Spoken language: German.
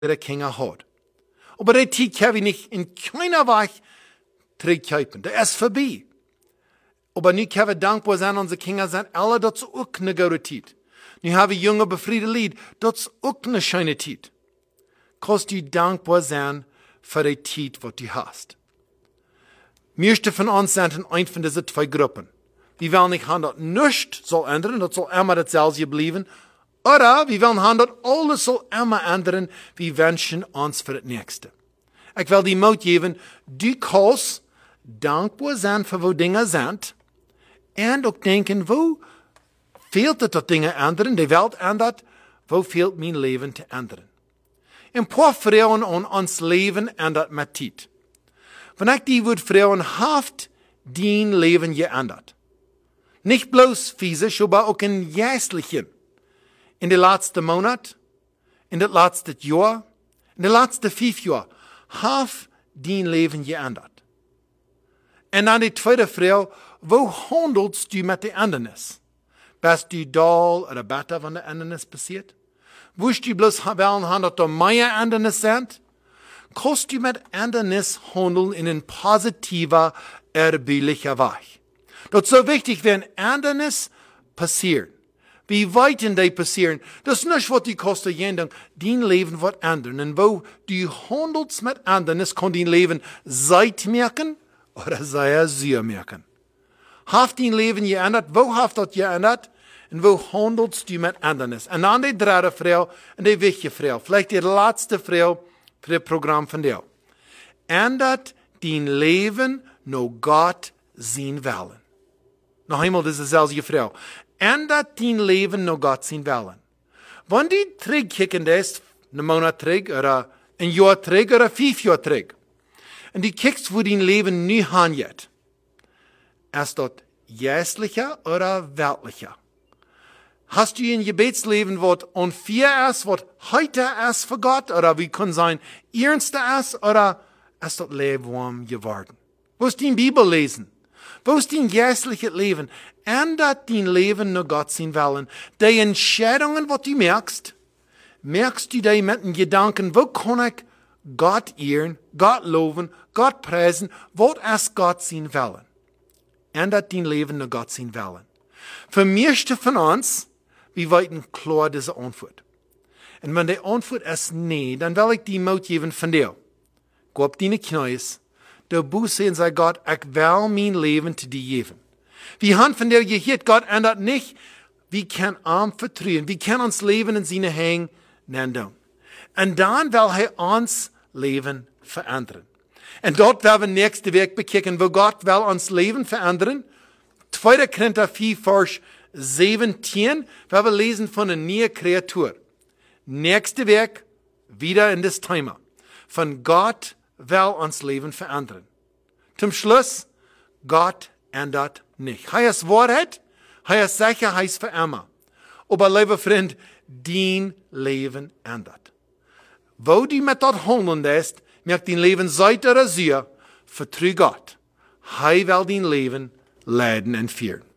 der Kinder hat. Aber die Zeit kann wir nicht in keiner Weise zurückkehren. Der ist vorbei. Aber nu können wir dankbar sein, unsere Kinder sind alle, das ist auch eine gute Zeit. Nu haben wir junge, befriedete Lied, das ist auch eine schöne Zeit. Kannst du dankbar sein für die Zeit, was du hast. Meiste von uns sind in ein von diesen zwei Gruppen. Wir wollen nicht haben, dass nichts soll ändern, das soll immer dasselbe bleiben. Oder wir wollen haben, dass alles soll immer ändern, wir wünschen uns für das Nächste. Ich will die Mut geben, du kannst dankbar sein für wo Dinge sind und auch denken, wo fehlt es, dass Dinge ändern, die Welt ändert, wo fehlt mein Leben zu ändern. Ein paar Frauen an uns Leben ändert mit Zeit. Wenn ich die Wort Frauen haft, dein Leben geändert. Nicht bloß physisch, aber auch in geistlichen. In den letzten Monat, in das letzte Jahr, in den letzten 5 Jahren, haft dein Leben geändert. Und dann die zweite Frau, wo handelst du mit der Ändernis? Bist du doll oder besser, wenn der Ändernis passiert? Willst du bloß wollen haben, dass da mehr Ändernis sind? Kannst du mit Ändernis handeln in ein positiver, erbaulicher Weg. Das ist so wichtig, wenn Ändernis passiert. Wie weit die passieren, das ist nicht, was die kostet, jeden dein Leben wird ändern. Und wo du handelst mit Ändernis, kann dein Leben Zeit merken oder sehr sehr merken. Haft dein Leben geändert, wo haft das geändert? Und wo handelst du mit Ändernis? Und dann die dritte Frau und die wichtige Frau, vielleicht die letzte Frau für das Programm von dir. Ändert dein Leben nur Gott sein Willen. Noch einmal, das ist dieselbe Frau. Ändert dein Leben nur Gott sein Willen. Wenn die zurückkicken ist, einen Monat zurück, oder ein Jahr zurück, oder 5 Jahre zurück, und du kickst, wo dein Leben nie handelt, ist das geistlicher oder weltlicher? Hast du ein Gebetsleben, was unfair ist, was heute ist für Gott, oder wie kann sein, ernster ist, oder ist das Leben warm geworden? Wo ist dein Bibel lesen? Wo ist dein geistliches Leben? Ändert dein Leben nur Gott sein Willen. Die Entscheidungen, was du merkst du die mit den Gedanken, wo kann ich Gott ehren, Gott loben, Gott preisen, was ist Gott sein Willen? Ändert dein Leben nur Gott sein Willen. Für meiste von uns, wir weiten klar diese Antwort. Und wenn die Antwort ist nee, dann will ich die Mut geben von dir. Geh auf deine Knie, der Buße und sag Gott, ich will mein Leben zu dir geben. Wie haben von dir gehört, Gott ändert nicht, wir können arm vertrauen, wir können uns Leben in seine Hänge nennen. Und dann will er uns Leben verändern. Und dort werden wir nächste Weg bekicken, wo Gott will uns Leben verändern. 2. Korinther 4, Vers 17, weil wir lesen von einer neuen Kreatur. Nächste Weg, wieder in das Thema. Von Gott will uns Leben verändern. Zum Schluss, Gott ändert nicht. Er ist Wahrheit, er ist sicher, er ist für immer. Aber, lieber Freund, dein Leben ändert. Wo du mit dort handeln lässt, merkt dein Leben seit oder sehr, vertrau Gott. Er will dein Leben leiden und führen.